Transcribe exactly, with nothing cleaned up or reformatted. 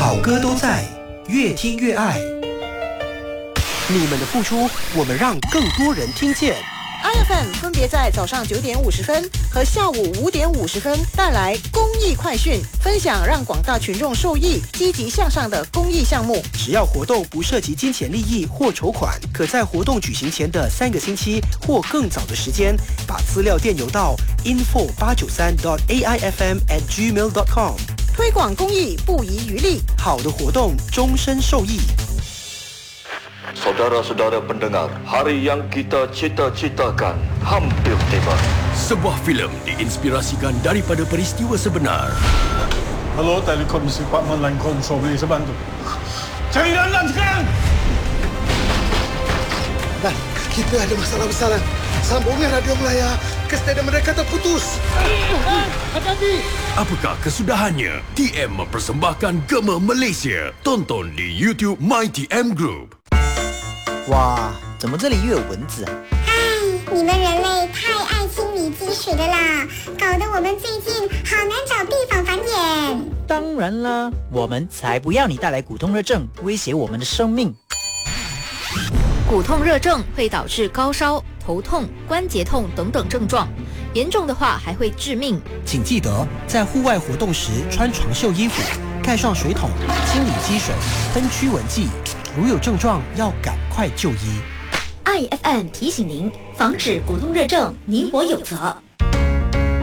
好歌都在，越听越爱。你们的付出，我们让更多人听见。 I F M 分别在早上九点五十分和下午五点五十分带来公益快讯，分享让广大群众受益、积极向上的公益项目。 只要活动不涉及金钱利益或筹款，可在活动举行前的三个星期或更早的时间，把资料电邮到 info 八九三 dot a i f m at gmail dot com。 推广公益不遗余力， 好的活动终身受益。 Saudara-saudara pendengar, hari yang kita cita-citakan hampir tiba. Sebuah filem diinspirasikan daripada peristiwa sebenar. Hello, Telekom Department Line Control, boleh saya bantu? Cari dalam sekarang! Dan kita ada masalah besar. Sambungan radio Melaya ke stadium mereka terputus. Hati-hati! Apakah kesudahannya? T M mempersembahkan Gema Malaysia. Tonton di YouTube My T M Group. 哇，怎么这里又有蚊子啊？ 唉，你们人类太爱清理积水的啦，搞得我们最近好难找地方繁衍。 当然啦，我们才不要你带来骨痛热症，威胁我们的生命。 骨痛热症会导致高烧、头痛、关节痛等等症状，严重的话还会致命。 请记得在户外活动时穿长袖衣服，盖上水桶，清理积水，喷驱蚊剂。如有症状，要赶快就医。 I F M 提醒您，防止骨痛热症，你我有责。